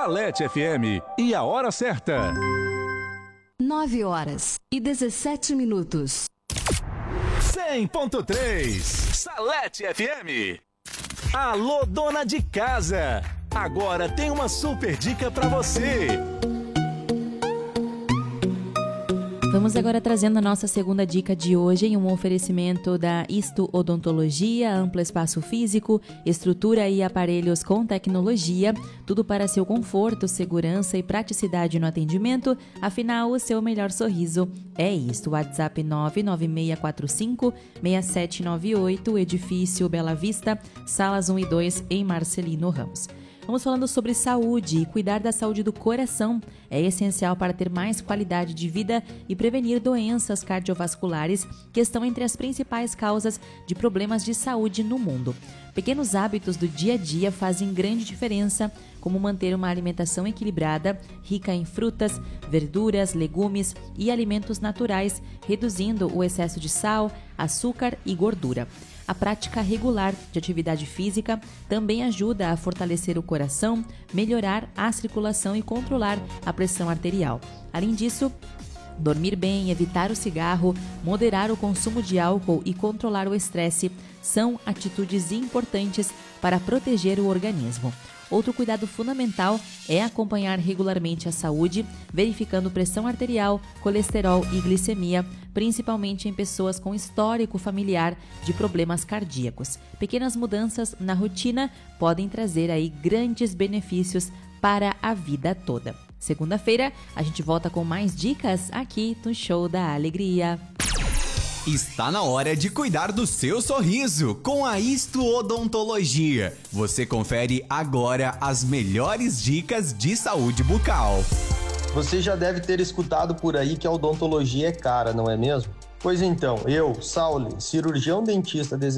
Salete FM e a hora certa. 9h17. 100.3 Salete FM. Alô, dona de casa. Agora tem uma super dica pra você. Vamos agora trazendo a nossa segunda dica de hoje em um oferecimento da Isto Odontologia, amplo espaço físico, estrutura e aparelhos com tecnologia, tudo para seu conforto, segurança e praticidade no atendimento. Afinal, o seu melhor sorriso é isto. WhatsApp 99645-6798, edifício Bela Vista, salas 1 e 2 em Marcelino Ramos. Vamos falando sobre saúde e cuidar da saúde do coração. É essencial para ter mais qualidade de vida e prevenir doenças cardiovasculares que estão entre as principais causas de problemas de saúde no mundo. Pequenos hábitos do dia a dia fazem grande diferença, como manter uma alimentação equilibrada, rica em frutas, verduras, legumes e alimentos naturais, reduzindo o excesso de sal, açúcar e gordura. A prática regular de atividade física também ajuda a fortalecer o coração, melhorar a circulação e controlar a pressão arterial. Além disso, dormir bem, evitar o cigarro, moderar o consumo de álcool e controlar o estresse são atitudes importantes para proteger o organismo. Outro cuidado fundamental é acompanhar regularmente a saúde, verificando pressão arterial, colesterol e glicemia, principalmente em pessoas com histórico familiar de problemas cardíacos. Pequenas mudanças na rotina podem trazer aí grandes benefícios para a vida toda. Segunda-feira, a gente volta com mais dicas aqui no Show da Alegria. Está na hora de cuidar do seu sorriso com a Isto Odontologia. Você confere agora as melhores dicas de saúde bucal. Você já deve ter escutado por aí que a odontologia é cara, não é mesmo? Pois então, eu, Sauli, cirurgião dentista